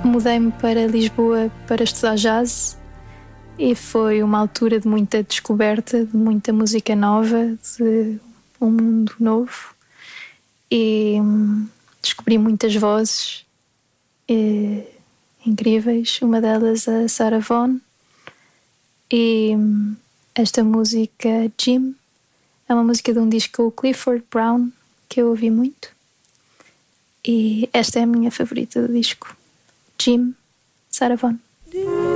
Mudei-me para Lisboa para estudar jazz e foi uma altura de muita descoberta, de muita música nova, de um mundo novo, e descobri muitas vozes incríveis, uma delas a Sarah Vaughan, e esta música Jim é uma música de um disco o Clifford Brown que eu ouvi muito, e esta é a minha favorita do disco, Jim, Sarah Vaughan.